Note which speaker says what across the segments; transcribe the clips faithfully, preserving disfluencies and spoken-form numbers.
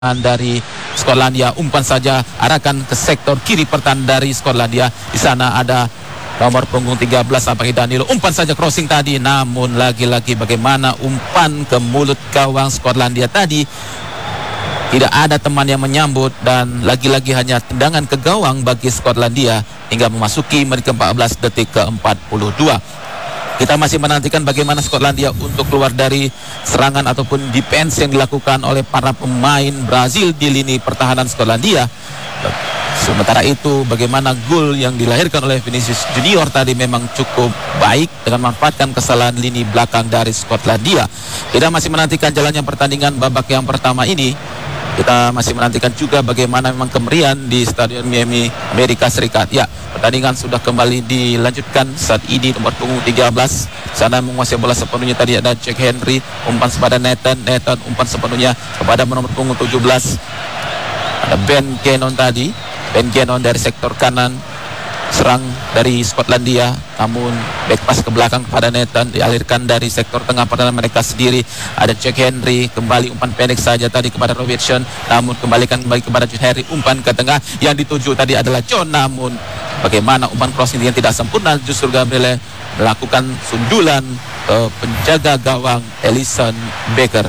Speaker 1: dari Skotlandia. Umpan saja arahkan ke sektor kiri pertahanan dari Skotlandia. Di sana ada nomor punggung tiga belas sampai Danilo. Umpan saja crossing tadi, namun lagi-lagi bagaimana umpan ke mulut gawang Skotlandia tadi, tidak ada teman yang menyambut dan lagi-lagi hanya tendangan ke gawang bagi Skotlandia hingga memasuki menit ke empat belas detik ke empat puluh dua. Kita masih menantikan bagaimana Skotlandia untuk keluar dari serangan ataupun defense yang dilakukan oleh para pemain Brazil di lini pertahanan Skotlandia. Sementara itu bagaimana gol yang dilahirkan oleh Vinicius Junior tadi memang cukup baik dengan memanfaatkan kesalahan lini belakang dari Skotlandia. Kita masih menantikan jalannya pertandingan babak yang pertama ini. Kita masih menantikan juga bagaimana memang kemerian di Stadion Miami, Amerika Serikat. Ya, pertandingan sudah kembali dilanjutkan saat ini. Nomor punggung tiga belas sana menguasai bola sepenuhnya, tadi ada Jack Henry, umpan kepada Nathan, Nathan umpan sepenuhnya kepada nomor punggung tujuh belas. Ada Ben Cannon tadi, Ben Cannon dari sektor kanan, serang dari Skotlandia, namun back pass ke belakang kepada Nathan, dialirkan dari sektor tengah pertahanan mereka sendiri. Ada Jack Henry, kembali umpan pendek saja tadi kepada Robertson, namun kembalikan kembali kepada Jack Henry, umpan ke tengah yang dituju tadi adalah John, namun bagaimana umpan crossing yang tidak sempurna, justru Gabriel melakukan sundulan ke penjaga gawang Alisson Becker.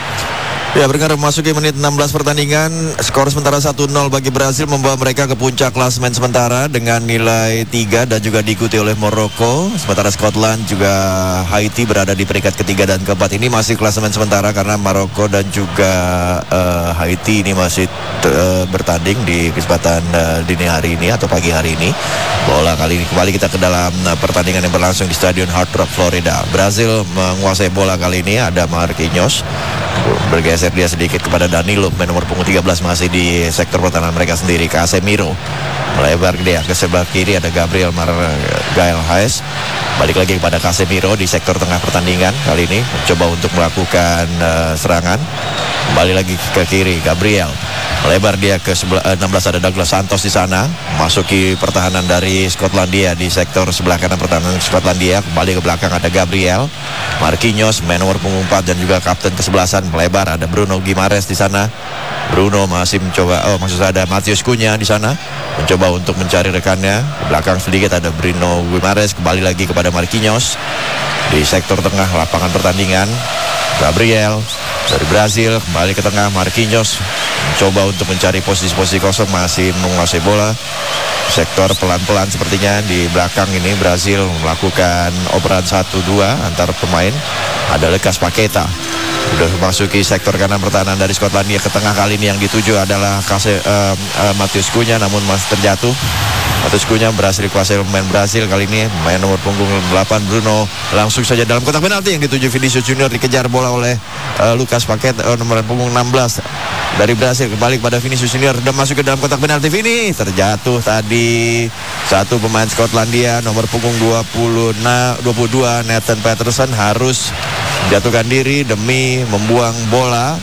Speaker 2: Ya, bergerak memasuki menit enam belas pertandingan, skor sementara satu nol bagi Brazil membawa mereka ke puncak klasemen sementara dengan nilai tiga dan juga diikuti oleh Maroko. Sementara Scotland juga Haiti berada di peringkat ketiga dan keempat. Ini masih klasemen sementara karena Maroko dan juga uh, Haiti ini masih uh, bertanding di kesempatan uh, dini hari ini atau pagi hari ini. Bola kali ini kembali kita ke dalam uh, pertandingan yang berlangsung di Stadion Hard Rock, Florida. Brazil menguasai bola kali ini, ada Marquinhos bergeser dia sedikit kepada Danilo, main nomor punggung tiga belas masih di sektor pertahanan mereka sendiri. Casemiro melebar dia ke sebelah kiri, ada Gabriel Magalhaes Hayes, balik lagi kepada Casemiro di sektor tengah pertandingan. Kali ini mencoba untuk melakukan uh, serangan, kembali lagi ke kiri, Gabriel melebar dia ke sebelah, uh, enam belas ada Douglas Santos di sana, masuki pertahanan dari Skotlandia di sektor sebelah kanan pertahanan Skotlandia. Kembali ke belakang ada Gabriel Marquinhos, main nomor punggung empat dan juga kapten kesebelasan, melebar ada Bruno Guimaraes di sana. Bruno masih mencoba, oh maksud saya ada Matheus Cunha di sana, mencoba untuk mencari rekannya. Ke belakang sedikit ada Bruno Guimaraes, kembali lagi kepada Marquinhos di sektor tengah lapangan pertandingan. Gabriel dari Brazil kembali ke tengah, Marquinhos mencoba untuk mencari posisi-posisi kosong, masih menguasai bola. Sektor pelan-pelan sepertinya di belakang ini Brazil melakukan operan satu dua antar pemain. Ada Lucas Paqueta sudah memasuki sektor kanan pertahanan dari Skotlandia. Ke tengah kali ini yang dituju adalah Kase, uh, uh, Matheus Cunha, namun masih terjatuh. Matheus Cunha berhasil dikuasai pemain Brazil kali ini, main nomor punggung delapan Bruno langsung saja dalam kotak penalti yang dituju Vinicius Junior, dikejar bola oleh uh, Lucas Paqueta, uh, nomor punggung enam belas dari Brazil. Kembali kepada Vinicius Junior, sudah masuk ke dalam kotak penalti. Vini terjatuh tadi satu pemain Skotlandia nomor punggung dua puluh dua Nathan Patterson harus menjatuhkan diri demi membuang bola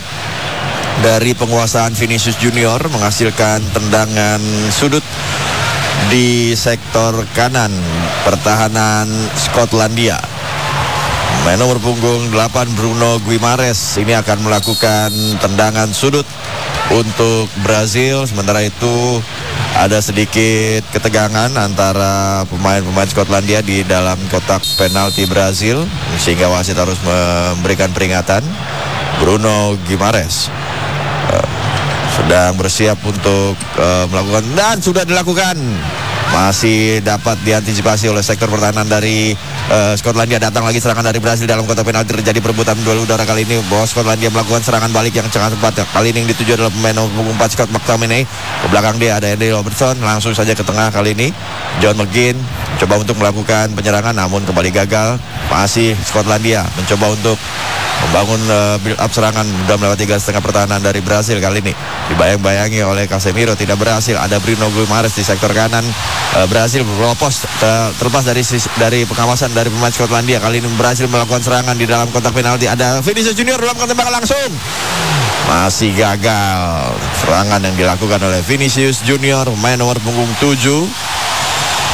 Speaker 2: dari penguasaan Vinicius Junior, menghasilkan tendangan sudut di sektor kanan pertahanan Skotlandia. Main nomor punggung delapan Bruno Guimaraes ini akan melakukan tendangan sudut untuk Brazil. Sementara itu ada sedikit ketegangan antara pemain-pemain Skotlandia di dalam kotak penalti Brazil, sehingga wasit harus memberikan peringatan. Bruno Guimaraes uh, sedang bersiap untuk uh, melakukan, dan sudah dilakukan. Masih dapat diantisipasi oleh sektor pertahanan dari uh, Skotlandia. Datang lagi serangan dari Brazil dalam kotak penalti, terjadi perebutan duel udara kali ini. Bos Skotlandia melakukan serangan balik yang sangat tepat. Kali ini yang dituju adalah pemain nomor punggung empat Scott McTominay. Ke belakang dia ada Andy Robertson, langsung saja ke tengah kali ini. John McGinn coba untuk melakukan penyerangan, namun kembali gagal. Masih Skotlandia mencoba untuk membangun uh, build up serangan, sudah melewati garis tengah pertahanan dari Brazil kali ini. Dibayang-bayangi oleh Casemiro, tidak berhasil. Ada Bruno Guimaraes di sektor kanan. Uh, Brazil berlopos ter terlepas dari dari pengawasan dari pemain Skotlandia. Kali ini Brazil melakukan serangan di dalam kotak penalti. Ada Vinicius Junior dalam tembakan langsung, masih gagal. Serangan yang dilakukan oleh Vinicius Junior, pemain nomor punggung tujuh.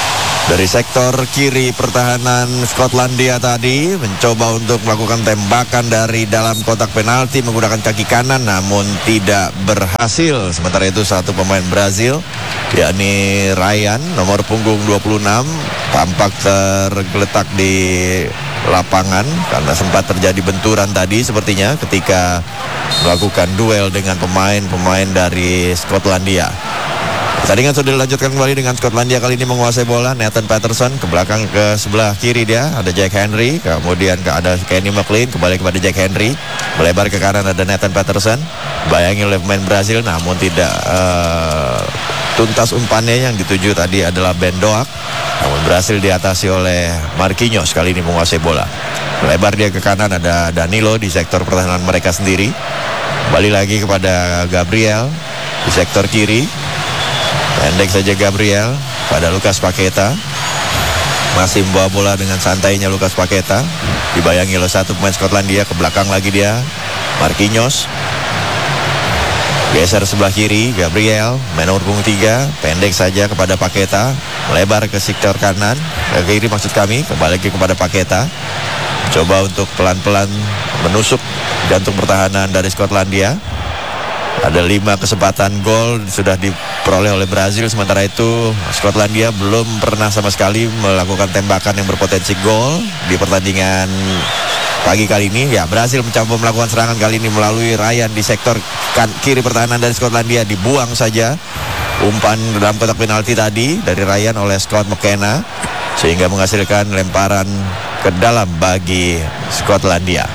Speaker 2: Dari sektor kiri pertahanan Skotlandia tadi mencoba untuk melakukan tembakan dari dalam kotak penalti menggunakan kaki kanan namun tidak berhasil. Sementara itu satu pemain Brazil yakni Ryan nomor punggung dua puluh enam tampak tergeletak di lapangan karena sempat terjadi benturan tadi sepertinya ketika melakukan duel dengan pemain-pemain dari Skotlandia. Pertandingan sudah dilanjutkan kembali dengan Skotlandia kali ini menguasai bola. Nathan Patterson ke belakang ke sebelah kiri dia ada Jack Henry, kemudian ke ada Kenny McLean kembali kepada Jack Henry, melebar ke kanan ada Nathan Patterson, bayangi oleh pemain Brazil namun tidak uh, tuntas umpannya. Yang dituju tadi adalah Ben Doak, namun berhasil diatasi oleh Marquinhos kali ini menguasai bola. Melebar dia ke kanan ada Danilo di sektor pertahanan mereka sendiri, kembali lagi kepada Gabriel di sektor kiri. Pendek saja Gabriel pada Lucas Paqueta. Masih membawa bola dengan santainya Lucas Paqueta. Dibayangi oleh satu pemain Skotlandia. Ke belakang lagi dia Marquinhos. Geser sebelah kiri Gabriel, main nomor punggung tiga. Pendek saja kepada Paqueta. Melebar ke sektor kanan, ke kiri maksud kami. Kembali lagi kepada Paqueta. Coba untuk pelan-pelan menusuk jantung pertahanan dari Skotlandia. Ada lima kesempatan gol sudah diperoleh oleh Brazil. Sementara itu Skotlandia belum pernah sama sekali melakukan tembakan yang berpotensi gol di pertandingan pagi kali ini. Ya, Brazil mencoba melakukan serangan kali ini melalui Ryan di sektor kan, kiri pertahanan dari Skotlandia. Dibuang saja umpan dalam kotak penalti tadi dari Ryan oleh Scott McKenna sehingga menghasilkan lemparan ke dalam bagi Skotlandia.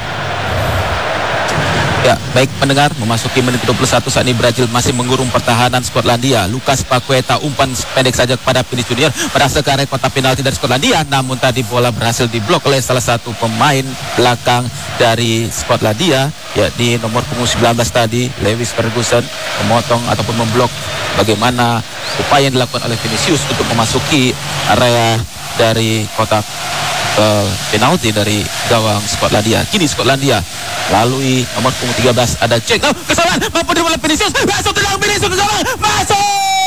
Speaker 1: Ya, baik pendengar, memasuki menit dua puluh satu saat ini Brazil masih mengurung pertahanan Skotlandia. Lucas Paqueta umpan pendek saja kepada Vinicius Junior berhasil ke area kotak penalti dari Skotlandia, namun tadi bola berhasil diblok oleh salah satu pemain belakang dari Skotlandia, yakni nomor punggung sembilan belas tadi Lewis Ferguson, memotong ataupun memblok bagaimana upaya yang dilakukan oleh Vinicius untuk memasuki area dari kotak Uh, penalti dari gawang Skotlandia. Kini Skotlandia lalui nomor punggung tiga belas ada Jack. Oh, kesalahan mampu dibola Vinicius. Masuk ke dalam Vinicius ke gawang. Masuk.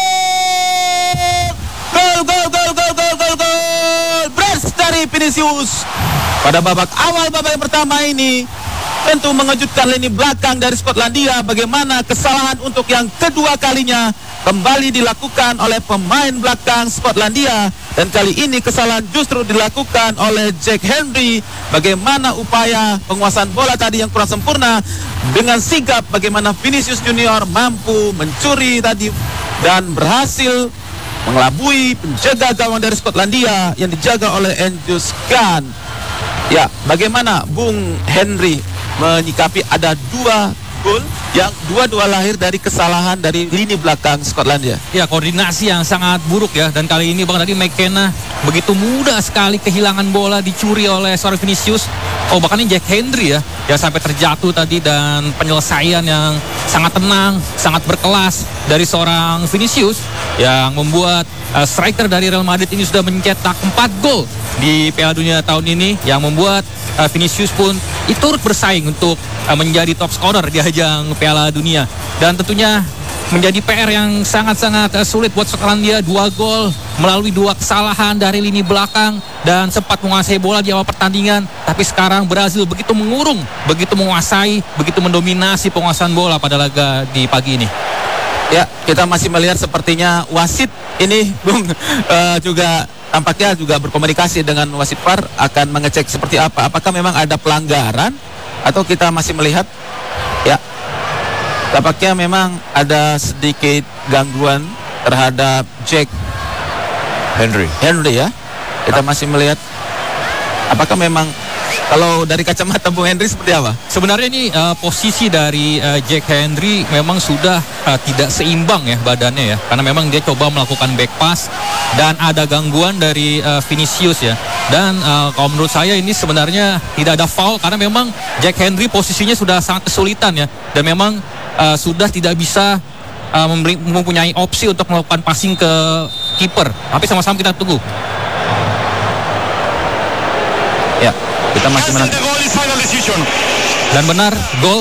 Speaker 1: Gol gol gol gol gol gol gol. Brace dari Vinicius. Pada babak awal babak yang pertama ini tentu mengejutkan lini belakang dari Skotlandia. Bagaimana kesalahan untuk yang kedua kalinya kembali dilakukan oleh pemain belakang Skotlandia, dan kali ini kesalahan justru dilakukan oleh Jack Henry. Bagaimana upaya penguasaan bola tadi yang kurang sempurna, dengan sigap bagaimana Vinicius Junior mampu mencuri tadi dan berhasil mengelabui penjaga gawang dari Skotlandia yang dijaga oleh Angus Gunn. Ya, bagaimana Bung Henry menyikapi ada dua gol yang dua-dua lahir dari kesalahan dari lini belakang Skotlandia?
Speaker 3: Ya, koordinasi yang sangat buruk ya. Dan kali ini Bang tadi McKenna begitu mudah sekali kehilangan bola, dicuri oleh seorang Vinicius. Oh, bahkan ini Jack Henry ya yang sampai terjatuh tadi, dan penyelesaian yang sangat tenang, sangat berkelas dari seorang Vinicius yang membuat uh, striker dari Real Madrid ini sudah mencetak empat gol di Piala Dunia tahun ini, yang membuat uh, Vinicius pun turut bersaing untuk uh, menjadi top scorer di ajang Piala Dunia. Dan tentunya menjadi P R yang sangat-sangat uh, sulit buat Skotlandia. Dua gol melalui dua kesalahan dari lini belakang, dan sempat menguasai bola di awal pertandingan, tapi sekarang Brazil begitu mengurung, begitu menguasai, begitu mendominasi penguasaan bola pada laga di pagi ini.
Speaker 1: Ya, kita masih melihat sepertinya wasit ini Bung uh, juga tampaknya juga berkomunikasi dengan wasit V A R akan mengecek seperti apa, apakah memang ada pelanggaran atau kita masih melihat ya tampaknya memang ada sedikit gangguan terhadap Jack
Speaker 2: Henry.
Speaker 1: Henry ya. Kita masih melihat apakah memang, kalau dari kacamata Bung Henry seperti apa?
Speaker 3: Sebenarnya ini uh, posisi dari uh, Jack Henry memang sudah uh, tidak seimbang ya badannya ya, karena memang dia coba melakukan back pass dan ada gangguan dari uh, Vinicius ya. Dan uh, kalau menurut saya ini sebenarnya tidak ada foul, karena memang Jack Henry posisinya sudah sangat kesulitan ya, dan memang uh, sudah tidak bisa uh, memberi, mempunyai opsi untuk melakukan passing ke kiper. Tapi sama-sama kita tunggu.
Speaker 1: Ya, kita masih menanti.
Speaker 3: Dan benar, gol.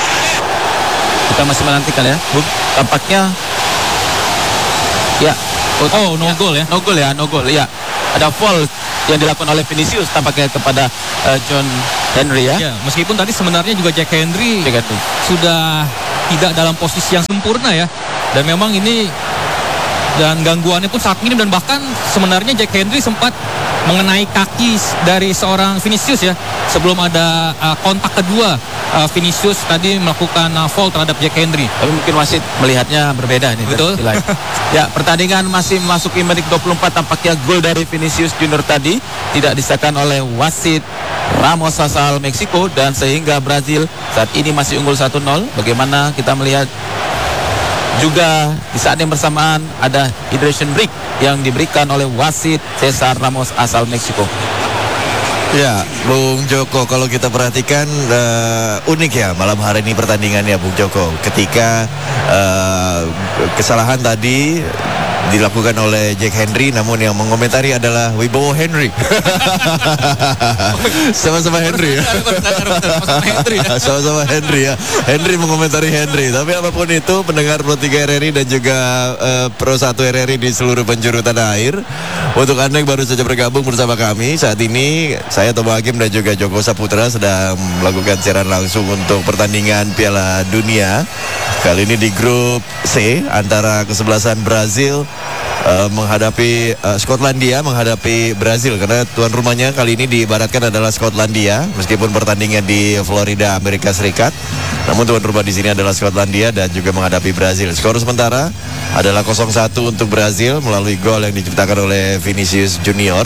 Speaker 1: Kita masih menantikan ya, Bung. Tampaknya ya
Speaker 3: Oh, no goal ya.
Speaker 1: No goal ya, no goal. Ya. Ada foul yang dilakukan oleh Vinicius tampaknya kepada uh, John Henry ya.
Speaker 3: Ya, meskipun tadi sebenarnya juga Jack Henry
Speaker 1: Jack Henry.
Speaker 3: sudah tidak dalam posisi yang sempurna ya. Dan memang ini dan gangguannya pun sangat minim dan bahkan sebenarnya Jack Henry sempat mengenai kaki dari seorang Vinicius ya sebelum ada uh, kontak kedua. uh, Vinicius tadi melakukan uh, foul terhadap Jack Henry.
Speaker 1: Tapi mungkin wasit melihatnya berbeda nih.
Speaker 3: Betul.
Speaker 1: Ya, pertandingan masih memasuki menit dua puluh empat, tampaknya gol dari Vinicius Junior tadi tidak disahkan oleh wasit Ramos asal Meksiko dan sehingga Brazil saat ini masih unggul satu nol. Bagaimana kita melihat juga di saat yang bersamaan ada hydration break yang diberikan oleh wasit Cesar Ramos asal Meksiko.
Speaker 2: Ya, Bung Joko, kalau kita perhatikan uh, unik ya malam hari ini pertandingannya, Bung Joko. Ketika uh, kesalahan tadi dilakukan oleh Jack Henry, namun yang mengomentari adalah Wibowo Henry. Sama-sama Henry ya. Sama-sama Henry ya. Henry mengomentari Henry. Tapi apapun itu, pendengar Pro tiga R R I dan juga uh, Pro satu R R I di seluruh penjuru tanah air, untuk Anda yang baru saja bergabung bersama kami, saat ini saya Tomo Hakim dan juga Joko Saputra sedang melakukan siaran langsung untuk pertandingan Piala Dunia. Kali ini di grup C antara kesebelasan Brazil uh, menghadapi uh, Skotlandia menghadapi Brazil, karena tuan rumahnya kali ini diibaratkan adalah Skotlandia meskipun pertandingan di Florida, Amerika Serikat. Namun tuan rumah di sini adalah Skotlandia dan juga menghadapi Brazil. Skor sementara adalah nol satu untuk Brazil melalui gol yang diciptakan oleh Vinicius Junior.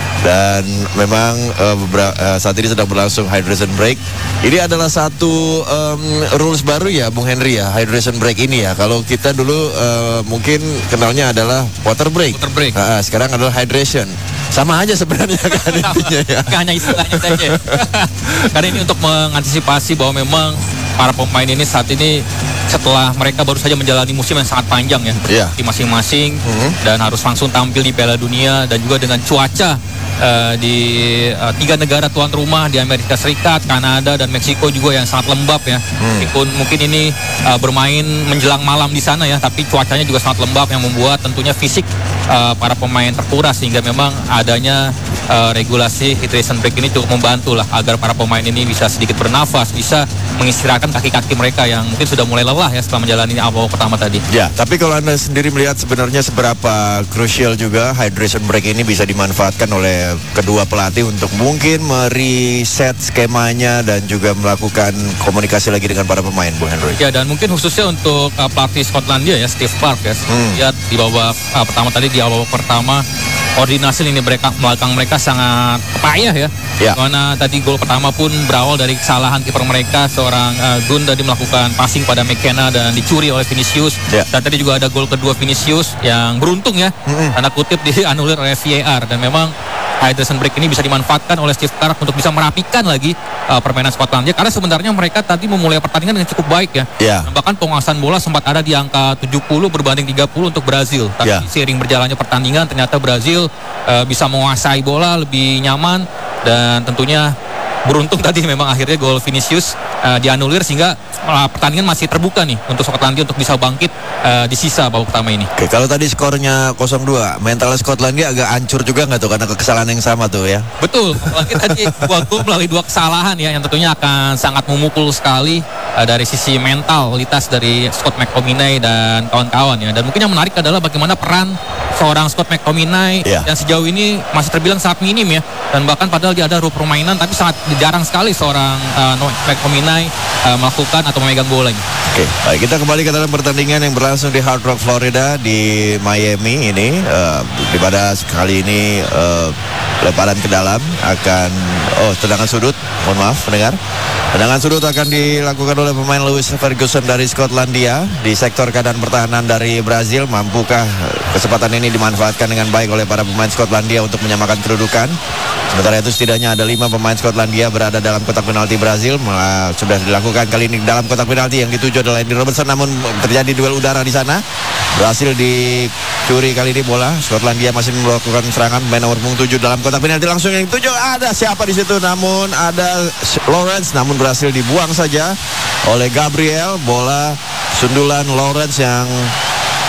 Speaker 2: Dan memang uh, uh, saat ini sedang berlangsung hydration break. Ini adalah satu um, rules baru ya, Bung Henry ya, hydration break ini ya. Kalau kita dulu uh, mungkin kenalnya adalah water break.
Speaker 3: Water break.
Speaker 2: Nah, sekarang adalah hydration. Sama aja sebenarnya kan intinya ya.
Speaker 3: Hanya istilahnya saja. Karena ini untuk mengantisipasi bahwa memang para pemain ini saat ini setelah mereka baru saja menjalani musim yang sangat panjang ya,
Speaker 2: yeah.
Speaker 3: di masing-masing
Speaker 2: mm-hmm.
Speaker 3: dan harus langsung tampil di Piala Dunia, dan juga dengan cuaca uh, di uh, tiga negara tuan rumah di Amerika Serikat, Kanada dan Meksiko juga yang sangat lembab ya. Mm. Meskipun mungkin ini uh, bermain menjelang malam di sana ya, tapi cuacanya juga sangat lembab yang membuat tentunya fisik uh, para pemain terkuras, sehingga memang adanya uh, regulasi hydration break ini cukup membantu lah agar para pemain ini bisa sedikit bernafas, bisa mengistirahatkan kaki-kaki mereka yang mungkin sudah mulai lelah ya setelah menjalani awal pertama tadi.
Speaker 2: Ya, tapi kalau Anda sendiri melihat sebenarnya seberapa krusial juga hydration break ini bisa dimanfaatkan oleh kedua pelatih untuk mungkin mereset skemanya dan juga melakukan komunikasi lagi dengan para pemain, Bu Henry.
Speaker 3: Ya, dan mungkin khususnya untuk uh, pelatih Skotlandia ya, Steve Park ya. Hmm. Lihat di babak uh, pertama tadi, di awal pertama koordinasi lini mereka belakang mereka sangat payah ya. Ya. Karena tadi gol pertama pun berawal dari kesalahan kiper mereka, seorang uh, Gun tadi melakukan passing pada McKenna dan dicuri oleh Vinicius. Ya. Dan tadi juga ada gol kedua Vinicius yang beruntung ya, mm-hmm. tanda kutip dianulir oleh V A R, dan memang hydration break ini bisa dimanfaatkan oleh Steve Clarke untuk bisa merapikan lagi uh, permainan Skotlandia, karena sebenarnya mereka tadi memulai pertandingan dengan cukup baik ya. Yeah. Bahkan penguasaan bola sempat ada di angka tujuh puluh berbanding tiga puluh untuk Brazil. Tapi yeah. seiring berjalannya pertandingan ternyata Brazil uh, bisa menguasai bola lebih nyaman, dan tentunya beruntung tadi memang akhirnya gol Vinicius uh, dianulir, sehingga uh, pertandingan masih terbuka nih untuk Skotlandia untuk bisa bangkit uh, di sisa babak pertama ini.
Speaker 2: Oke, kalau tadi skornya nol dua, mental Skotlandia agak hancur juga nggak tuh karena kesalahan yang sama tuh ya?
Speaker 3: Betul, apalagi tadi dua gol melalui dua kesalahan ya, yang tentunya akan sangat memukul sekali uh, dari sisi mentalitas dari Scott McTominay dan kawan-kawan ya. Dan mungkin yang menarik adalah bagaimana peran seorang Scott McTominay yeah. yang sejauh ini masih terbilang sangat minim ya, dan bahkan padahal dia ada ruang permainan, tapi sangat jarang sekali seorang uh, McTominay uh, melakukan atau memegang bolanya.
Speaker 2: Oke, okay, baik, kita kembali ke dalam pertandingan yang berlangsung di Hard Rock Florida di Miami ini, uh, di pada kali ini uh, lemparan ke dalam akan oh tendangan sudut, mohon maaf pendengar. Tendangan sudut akan dilakukan oleh pemain Lewis Ferguson dari Skotlandia di sektor kanan pertahanan dari Brazil. Mampukah kesempatan ini dimanfaatkan dengan baik oleh para pemain Skotlandia untuk menyamakan kedudukan? Sementara itu setidaknya ada lima pemain Skotlandia berada dalam kotak penalti Brazil. Malah sudah dilakukan kali ini dalam kotak penalti yang dituju adalah Andy Robertson, namun terjadi duel udara di sana. Berhasil dicuri kali ini bola. Skotlandia masih melakukan serangan, main nomor punggung tujuh dalam kotak penalti langsung yang dituju. Ada siapa di situ? Namun ada Lawrence, namun berhasil dibuang saja oleh Gabriel. Bola sundulan Lawrence yang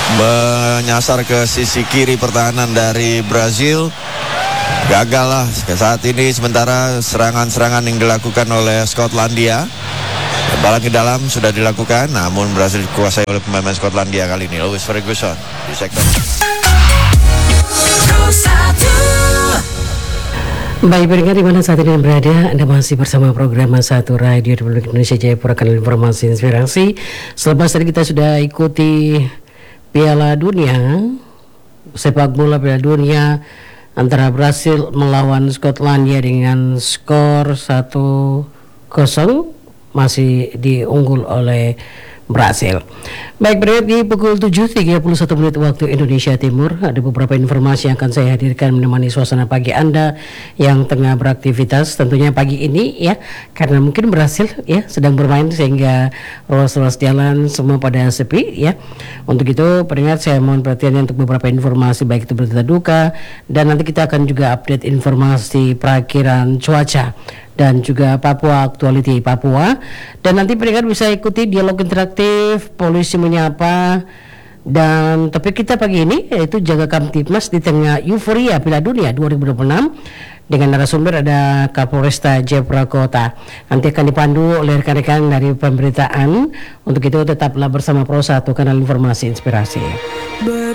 Speaker 2: menyasar ke sisi kiri pertahanan dari Brazil. Gagal lah saat ini, sementara serangan-serangan yang dilakukan oleh Skotlandia, tebalan ke dalam sudah dilakukan, namun berhasil dikuasai oleh pemain Skotlandia kali ini. Lewis Ferguson di sektor.
Speaker 4: Baik pendengar di mana saat ini berada, Anda masih bersama program satu Radio Republik Indonesia Jayapura, kanal informasi inspirasi. Selepas tadi kita sudah ikuti Piala Dunia, sepak bola Piala Dunia antara Brasil melawan Skotlandia dengan skor satu kosong, masih diunggul oleh Brasil. Baik, berada di pukul tujuh tiga puluh satu menit waktu Indonesia Timur. Ada beberapa informasi yang akan saya hadirkan menemani suasana pagi Anda yang tengah beraktivitas. Tentunya pagi ini ya, karena mungkin Brasil ya sedang bermain sehingga ruas-ruas jalan semua pada sepi ya. Untuk itu pendengar, saya mohon perhatiannya untuk beberapa informasi, baik itu berita duka, dan nanti kita akan juga update informasi perakiran cuaca dan juga Papua, aktualiti Papua. Dan nanti pendengar bisa ikuti dialog interaktif, polisi menyapa, dan topik kita pagi ini yaitu jaga Kamtibmas di tengah euforia Piala Dunia dua ribu dua puluh enam. Dengan narasumber ada Kapolresta Jayapura Kota. Nanti akan dipandu oleh rekan-rekan dari pemberitaan. Untuk itu tetaplah bersama Pro satu, kanal informasi inspirasi. Ber-